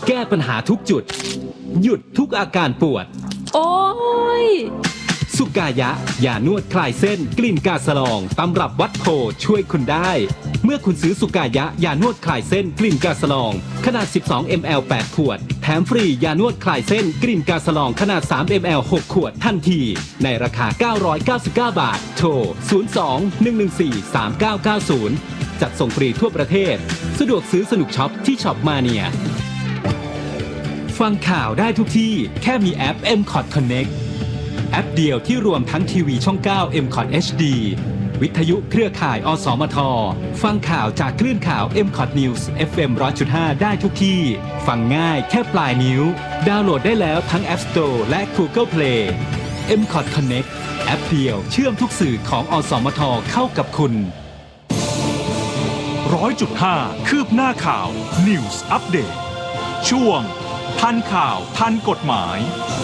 แก้ปัญหาทุกจุดหยุดทุกอาการปวดโอ้ยสุกายะยานวดคลายเส้นกลิ่นกาสลองตำรับวัดโพช่วยคุณได้เมื่อคุณซื้อสุกายะยานวดคลายเส้นกลิ่นกาสลองขนาด12 ml 8 ขวดแถมฟรียานวดคลายเส้นกลิ่นกาสลองขนาด3 ml 6 ขวดทันทีในราคา999 บาทโทร02-114-3990จัดส่งฟรีทั่วประเทศสะดวกซื้อสนุกช็อปที่ช็อปมาเนียฟังข่าวได้ทุกที่แค่มีแอป MCOT Connect แอปเดียวที่รวมทั้งทีวีช่อง 9 MCOT HD วิทยุเครือข่ายอสมทฟังข่าวจากคลื่นข่าว MCOT News FM 100.5 ได้ทุกที่ฟังง่ายแค่ปลายนิ้วดาวน์โหลดได้แล้วทั้ง App Store และ Google Play MCOT Connect แอปเดียวเชื่อมทุกสื่อของอสมทเข้ากับคุณ 100.5 คืบหน้าข่าว News Update ช่วงทันข่าวทันกฎหมาย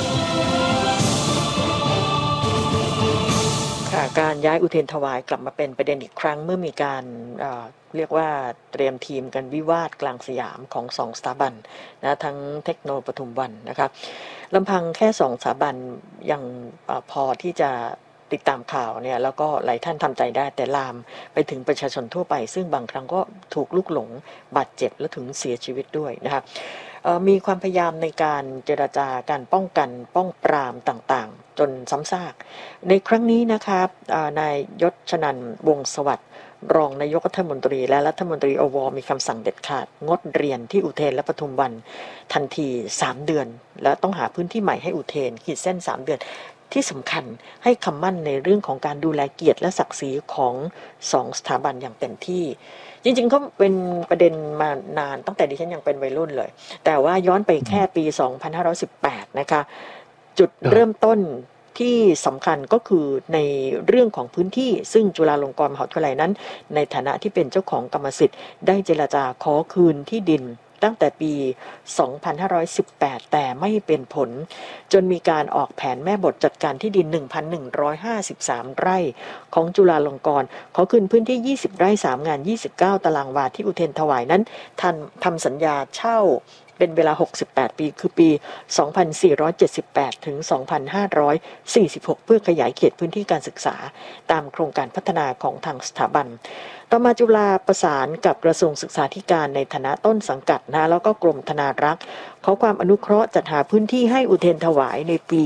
การย้ายอุเทรนถวายกลับมาเป็นประเด็นอีกครั้งเมื่อมีการเรียกว่าเตรียมทีมกันวิวาทกลางสยามของ2สถาบันนะทั้งเทคโนปทุมวันนะครับลำพังแค่2สถาบันยังพอที่จะติดตามข่าวเนี่ยแล้วก็หลายท่านทำใจได้แต่ลามไปถึงประชาชนทั่วไปซึ่งบางครั้งก็ถูกลุกหลงบาดเจ็บและถึงเสียชีวิตด้วยนะครับมีความพยายามในการเจรจาการป้องกันป้องปรามต่างๆจนซ้ำซากในครั้งนี้นะครับนายยศชนันท์วงศ์สวัสดิ์รองนายกรัฐมนตรีและรัฐมนตรีอวมีคำสั่งเด็ดขาดงดเรียนที่อุเทนและปทุมวันทันที3เดือนและต้องหาพื้นที่ใหม่ให้อุเทนขีดเส้น3เดือนที่สำคัญให้คำมั่นในเรื่องของการดูแลเกียรติและศักดิ์ศรีของ2สถาบันอย่างเต็มที่จริงๆก็เป็นประเด็นมานานตั้งแต่ดิฉันยังเป็นวัยรุ่นเลยแต่ว่าย้อนไปแค่ปี2518นะคะจุดเริ่มต้นที่สำคัญก็คือในเรื่องของพื้นที่ซึ่งจุฬาลงกรณ์มหาวิทยาลัยนั้นในฐานะที่เป็นเจ้าของกรรมสิทธิ์ได้เจรจาขอคืนที่ดินตั้งแต่ปี2518แต่ไม่เป็นผลจนมีการออกแผนแม่บทจัดการที่ดิน 1,153 ไร่ของจุฬาลงกรณ์ขอคืนพื้นที่20ไร่3งาน29ตารางวาที่อุเทรนถวายนั้นทำสัญญาเช่าเป็นเวลา68ปีคือปี2478ถึง2546เพื่อขยายเขตพื้นที่การศึกษาตามโครงการพัฒนาของทางสถาบันต่อมาจุฬาประสานกับกระทรวงศึกษาธิการในฐานะต้นสังกัดนะแล้วก็กรมธนารักษ์ขอความอนุเคราะห์จัดหาพื้นที่ให้อุเทรนถวายในปี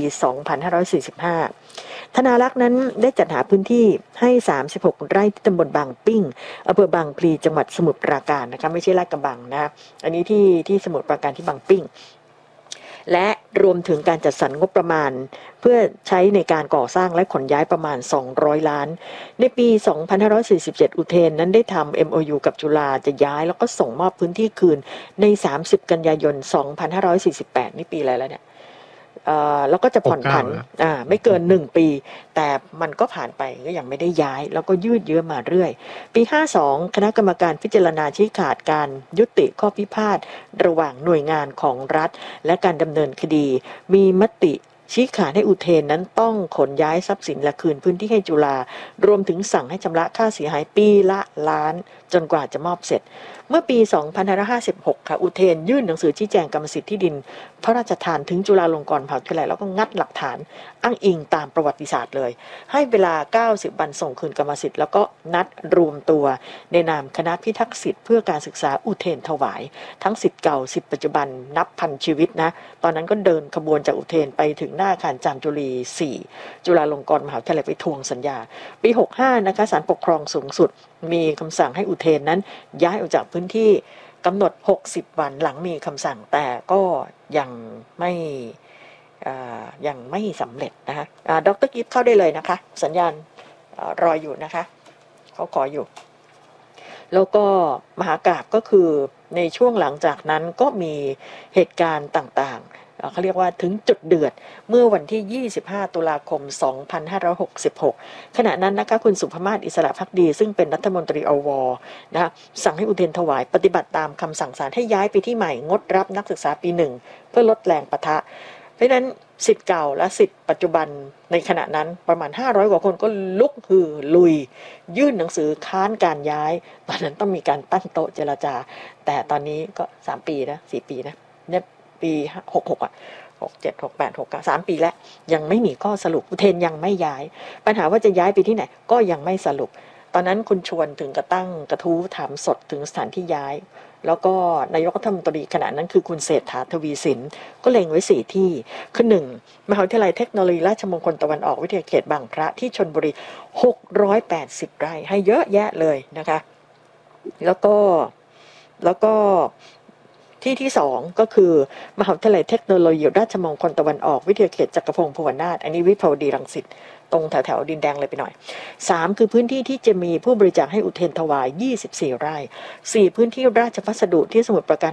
2545ธนารักษ์นั้นได้จัดหาพื้นที่ให้36ไร่ที่ตำบลบางปิ้งอำเภอบางพลีจังหวัดสมุทรปราการนะคะไม่ใช่ลาดกระบังนะอันนี้ที่สมุทรปราการที่บางปิ้งและรวมถึงการจัดสรรงบประมาณเพื่อใช้ในการก่อสร้างและขนย้ายประมาณ200ล้านในปี2547อุเทนนั้นได้ทำ MOU กับจุฬาจะย้ายแล้วก็ส่งมอบพื้นที่คืนใน30กันยายน2548นี่ปีอะไรแล้วเนี่ยแล้วก็จะผ่อนผันไม่เกิน1ปีแต่มันก็ผ่านไปก็ยังไม่ได้ย้ายแล้วก็ยืดเยื้อมาเรื่อยปี52คณะกรรมการพิจารณาชี้ขาดการยุติข้อพิพาทระหว่างหน่วยงานของรัฐและการดำเนินคดีมีมติชี้ขาดให้อุเทนนั้นต้องขนย้ายทรัพย์สินและคืนพื้นที่ให้จุฬารวมถึงสั่งให้ชำระค่าเสียหายปีละล้านจนกว่าจะมอบเสร็จเมื่อปี2556ค่ะอุเทนยื่นหนังสือชี้แจงกรรมสิทธิ์ที่ดินพระราชทานถึงจุฬาลงกรณ์มหาวิทยาลัยแล้วก็งัดหลักฐานอ้างอิงตามประวัติศาสตร์เลยให้เวลา90วันส่งคืนกรรมสิทธิ์แล้วก็นัดรวมตัวในนามคณะพิทักษ์สิทธิ์เพื่อการศึกษาอุเทนถวายทั้งสิทธิ์เก่าสิทธิ์ปัจจุบันนับพันชีวิตนะตอนนั้นก็เดินขบวนจากอุเทนไปถึงหน้าอาคารจามจุรี4จุฬาลงกรณ์มหาวิทยาลัยไปทวงสัญญาปี65นะคะศาลปกครองสูงสุดมีคำสั่งให้อุเทนนั้นย้ายออกจากพื้นที่กำหนด60วันหลังมีคำสั่งแต่ก็ยังไม่สำเร็จนะคะดร.กิฟต์เข้าได้เลยนะคะสัญญาณรออยู่นะคะเขาขออยู่แล้วก็มหากาพย์ก็คือในช่วงหลังจากนั้นก็มีเหตุการณ์ต่างๆเขาเรียกว่าถึงจุดเดือดเมื่อวันที่25ตุลาคม2566ขณะนั้นนะคะคุณสุภมาศอิสระภักดีซึ่งเป็นรัฐมนตรีอวนะคะสั่งให้อุเทนถวายปฏิบัติตามคำสั่งศาลให้ย้ายไปที่ใหม่งดรับนักศึกษาปี1เพื่อลดแรงปะทะเพราะฉะนั้นสิทธิ์เก่าและสิทธิ์ปัจจุบันในขณะนั้นประมาณ500กว่าคนก็ลุกฮือลุยยื่นหนังสือค้านการย้ายตอนนั้นต้องมีการตั้งโต๊ะเจรจาแต่ตอนนี้ก็3ปีนะ4ปีนะเนี่ยปี66อ่ะ67 68 69 3 ปีแล้วยังไม่มีข้อสรุปอุเทนยังไม่ย้ายปัญหาว่าจะย้ายไปที่ไหนก็ยังไม่สรุปตอนนั้นคุณชวนถึงกระตั้งกระทู้ถามสดถึงสถานที่ย้ายแล้วก็นายกรัฐมนตรีขณะนั้นคือคุณเศรษฐาทวีสินก็เล็งไว้4ที่คือ 1. มหาวิทยาลัยเทคโนโลยีราชมงคลตะวันออกวิทยาเขตบางพระที่ชลบุรี680 ไร่ให้เยอะแยะเลยนะคะแล้วก็ที่2ก็คือมหาวิทยาลัยเทคโนโลยีราชมงคลตะวันออกวิทยาเขตจักรพงศ์ภูวนาถอันนี้วิภาวดีรังสิตตรงแถวๆดินแดงเลยไปหน่อย3คือพื้นที่ที่จะมีผู้บริจาคให้อุเทนถวาย24 ไร่4พื้นที่ราชพัสดุที่สมุทรปราการ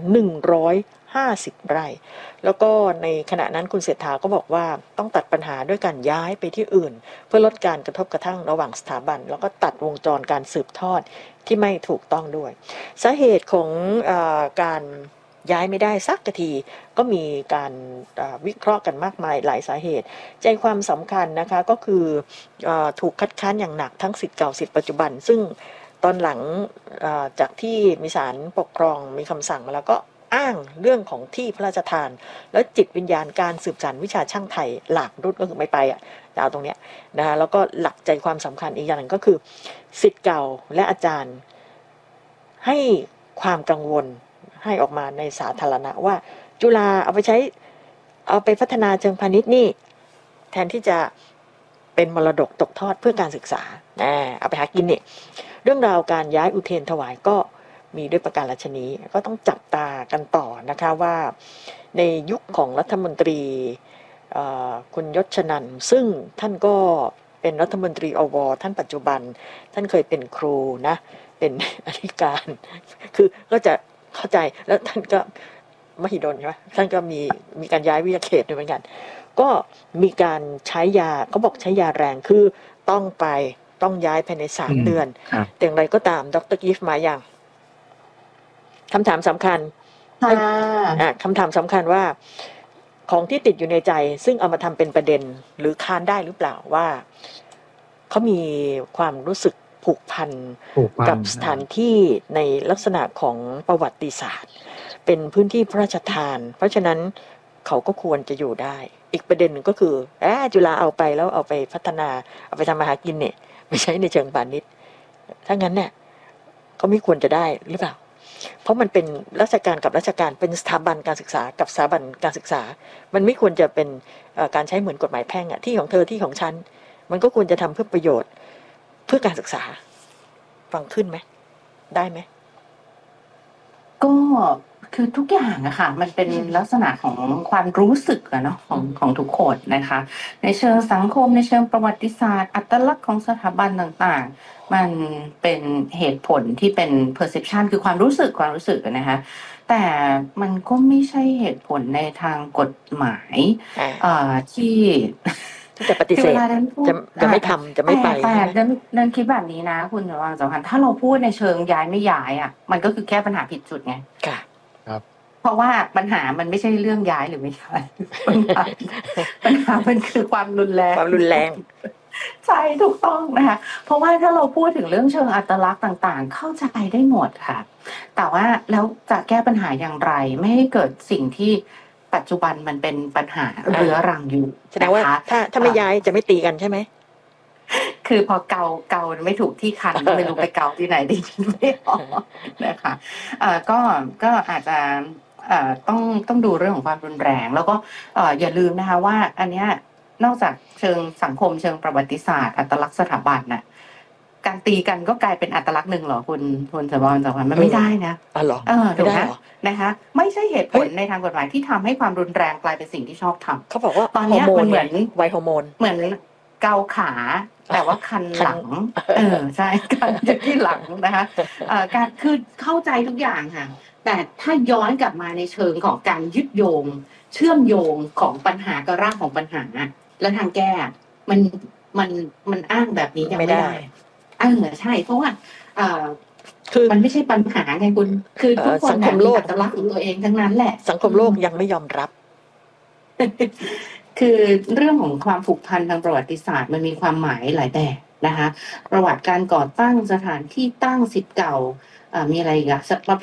150 ไร่แล้วก็ในขณะนั้นคุณเศรษฐาก็บอกว่าต้องตัดปัญหาด้วยการย้ายไปที่อื่นเพื่อลดการกระทบกระทั่งระหว่างสถาบันแล้วก็ตัดวงจรการสืบทอดที่ไม่ถูกต้องด้วยสาเหตุของการย้ายไม่ได้สักทีก็มีการวิเคราะห์กันมากมายหลายสาเหตุใจความสำคัญนะคะก็คือถูกคัดค้านอย่างหนักทั้งศิษย์เก่าศิษย์ปัจจุบันซึ่งตอนหลังจากที่มีศาลปกครองมีคำสั่งมาแล้วก็อ้างเรื่องของที่พระราชทานแล้วจิตวิญญาณการสืบสานวิชาช่างไทยหลากรุ่นก็คือไม่ไปดาวตรงเนี้ยนะแล้วก็หลักใจความสำคัญอีกอย่างหนึ่งก็คือศิษย์เก่าและอาจารย์ให้ความกังวลให้ออกมาในสาธารณะว่าจุฬาเอาไปพัฒนาเชิงพาณิชย์นี่แทนที่จะเป็นมรดกตกทอดเพื่อการศึกษาเอาไปหากินเนี่ยเรื่องราวการย้ายอุเทนถวายก็มีด้วยประการฉนี้ก็ต้องจับตากันต่อนะคะว่าในยุคของรัฐมนตรีคุณยศนันท์ซึ่งท่านก็เป็นรัฐมนตรีอว.ท่านปัจจุบันท่านเคยเป็นครูนะเป็นอธิการคือก็จะเข้าใจแล้วท่านก็มหิดลใช่ไหมท่านก็มีการย้ายวิทยาเขตด้วยเหมือนกันก็มีการใช้ยาเขาบอกใช้ยาแรงคือต้องย้ายภายใน3 เดือนแต่อย่างไรก็ตามดร.กิฟต์มาอย่างคำถามสำคัญคำถามสำคัญว่าของที่ติดอยู่ในใจซึ่งเอามาทำเป็นประเด็นหรือค้านได้หรือเปล่าว่าเขามีความรู้สึกผูกพันกับสถานที่ในลักษณะของประวัติศาสตร์เป็นพื้นที่พระราชทานเพราะฉะนั้นเขาก็ควรจะอยู่ได้อีกประเด็นหนึ่งก็คือจุฬาเอาไปแล้วเอาไปพัฒนาเอาไปทำมาหากินเนี่ยไม่ใช่ในเชิงพาณิชย์ถ้างั้นเนี่ยเขาไม่ควรจะได้หรือเปล่าเพราะมันเป็นราชการกับราชการเป็นสถาบันการศึกษากับสถาบันการศึกษามันไม่ควรจะเป็นการใช้เหมือนกฎหมายแพ่งที่ของเธอที่ของฉันมันก็ควรจะทำเพื่อประโยชน์เพื่อการศึกษาฟังขึ้นไหมได้ไหมก็คือทุกอย่างอะค่ะมันเป็นลักษณะของความรู้สึกอะเนาะของทุกคนนะคะในเชิงสังคมในเชิงประวัติศาสตร์อัตลักษณ์ของสถาบันต่างๆมันเป็นเหตุผลที่เป็น perception คือความรู้สึกนะคะแต่มันก็ไม่ใช่เหตุผลในทางกฎหมายที่จะปฏิเสธจะไม่ทำจะไม่ไปแต่นั้นคิดแบบนี้นะคุณระวังสำคัญถ้าเราพูดในเชิงย้ายไม่ย้ายอ่ะมันก็คือแก้ปัญหาผิดจุดไงค่ะครับเพราะว่าปัญหามันไม่ใช่เรื่องย้ายหรือไม่ย้ายปัญหามันคือความรุนแรงใช่ถูกต้องนะคะเพราะว่าถ้าเราพูดถึงเรื่องเชิงอัตลักษณ์ต่างๆเข้าใจได้หมดค่ะแต่ว่าแล้วจะแก้ปัญหาอย่างไรไม่ให้เกิดสิ่งที่ปัจจุบันมันเป็นปัญหาเรื้อรังอยู่แสดงว่าถ้าไม่ย้ายจะไม่ตีกันใช่ไหมคือพอเกาไม่ถูกที่คันไม่รู้ไปเกาที่ไหนดีไม่ออกนะคะก็อาจจะต้องดูเรื่องของความรุนแรงแล้วก็อย่าลืมนะคะว่าอันเนี้ยนอกจากเชิงสังคมเชิงประวัติศาสตร์อัตลักษณ์สถาบันน่ะการตีกันก็กลายเป็นอัตลักษณ์หนึ่งเหรอคุณสมรมันไม่ได้นะเหรอถูกไหมนะคะไม่ใช่เหตุผลในทางกฎหมายที่ทำให้ความรุนแรงกลายเป็นสิ่งที่ชอบทำเขาบอกว่าตอนนี้มันเหมือนไวฮอร์โมนเหมือนเกาขาแต่ว่าคันหลังใช่คันจากที่หลังนะคะการคือเข้าใจทุกอย่างค่ะแต่ถ้าย้อนกลับมาในเชิงของการยึดโยงเชื่อมโยงของปัญหากับรากของปัญหาและทางแก้มันอ้างแบบนี้ยังไม่ได้ใช่เพราะว่าคือมันไม่ใช่ปัญหาไงคุณคือทุกคนมีอัตลักษณ์ของตัวเองทั้งนั้นแหละสังคมโลกยังไม่ยอมรับคือเรื่องของความผูกพันทางประวัติศาสตร์มันมีความหมายหลายแบบนะคะประวัติการก่อตั้งสถานที่ตั้งศิษย์เก่ามีอะไรอีกอะ